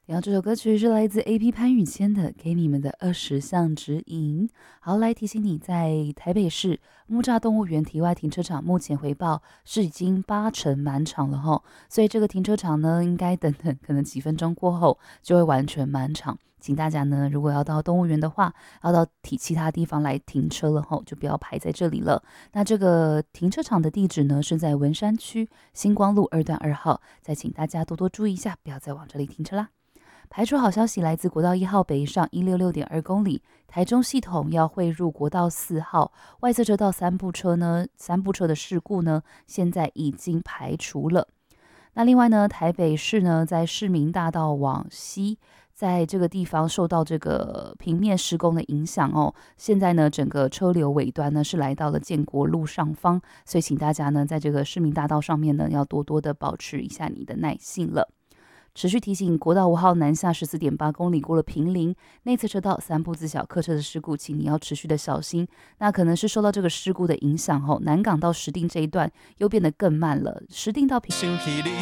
听到这首歌曲是来自 AP 潘宇谦的《给你们的20项指引》。好，来提醒你，在台北市木栅动物园体外停车场，目前回报是已经80%满场了吼，所以这个停车场呢，应该等可能几分钟过后就会完全满场。请大家呢，如果要到动物园的话，要到其他地方来停车了吼，就不要排在这里了。那这个停车场的地址呢，是在文山区星光路2段2号，再请大家多多注意一下，不要再往这里停车啦。排除好消息来自国道1号北上166.2公里，台中系统要汇入国道4号外侧车道三部车的事故呢，现在已经排除了。那另外呢，台北市呢，在市民大道往西，在这个地方受到这个平面施工的影响哦，现在呢，整个车流尾端呢是来到了建国路上方，所以请大家呢，在这个市民大道上面呢，要多多的保持一下你的耐性了。持续提醒，国道5号南下14.8公里过了坪林内侧车道三部自小客车的事故，请你要持续的小心。那可能是受到这个事故的影响后，南港到石碇这一段又变得更慢了，石碇到坪